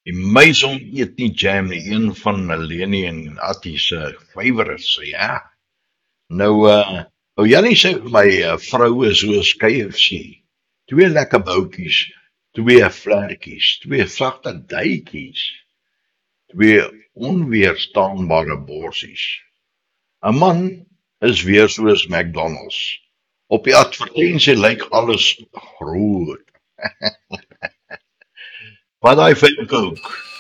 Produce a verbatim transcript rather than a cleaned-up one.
Die meison eet nie jam nie, een van Leni en Attie se favorites, ja. Nou, uh, ou Jannie sê vir my, uh, vrou is soos K F C. Twee lekker boutjies, twee vlerkies, twee sagte duitjies, twee onweerstaanbare borsies. 'n Man is weer soos McDonald's. Op die advertensie lyk alles groot. Wat daai fyn kook.